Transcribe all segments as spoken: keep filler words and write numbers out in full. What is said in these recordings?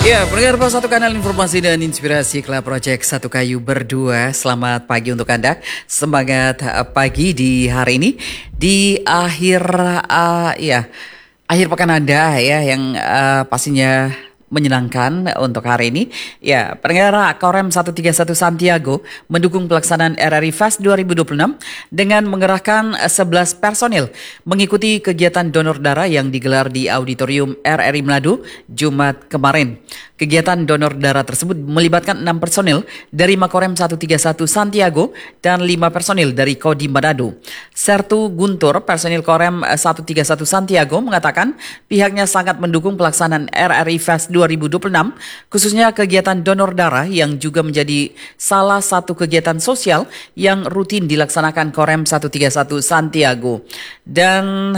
Ya, pendengar Pro satu Kanal Informasi dan Inspirasi Club Project Satu Kayu Berdua. Selamat pagi untuk Anda. Semangat uh, pagi di hari ini di akhir uh, ya akhir pekan Anda ya yang uh, pastinya menyenangkan untuk hari ini. Ya, pendengar, Korem seratus tiga puluh satu Santiago mendukung pelaksanaan R R I Fest dua ribu dua puluh enam dengan mengerahkan sebelas personil mengikuti kegiatan donor darah yang digelar di Auditorium R R I Manado Jumat kemarin. Kegiatan donor darah tersebut melibatkan enam personil dari Makorem seratus tiga puluh satu Santiago dan lima personil dari Kodim Manado. Sertu Guntur, personil Korem seratus tiga puluh satu Santiago, mengatakan pihaknya sangat mendukung pelaksanaan R R I Fest dua ribu dua puluh enam, khususnya kegiatan donor darah yang juga menjadi salah satu kegiatan sosial yang rutin dilaksanakan Korem seratus tiga puluh satu Santiago. Dan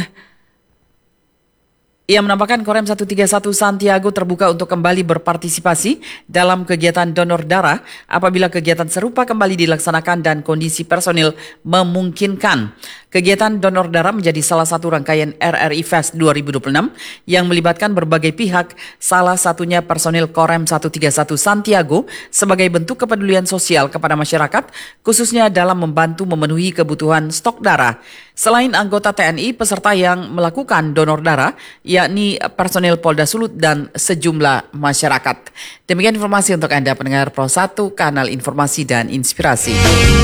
ia menambahkan Korem seratus tiga puluh satu Santiago terbuka untuk kembali berpartisipasi dalam kegiatan donor darah apabila kegiatan serupa kembali dilaksanakan dan kondisi personil memungkinkan. Kegiatan donor darah menjadi salah satu rangkaian R R I Fest dua ribu dua puluh enam yang melibatkan berbagai pihak, salah satunya personil Korem seratus tiga puluh satu Santiago sebagai bentuk kepedulian sosial kepada masyarakat, khususnya dalam membantu memenuhi kebutuhan stok darah. Selain anggota T N I, peserta yang melakukan donor darah yakni personil Polda Sulut dan sejumlah masyarakat. Demikian informasi untuk Anda pendengar Pro satu Kanal Informasi dan Inspirasi.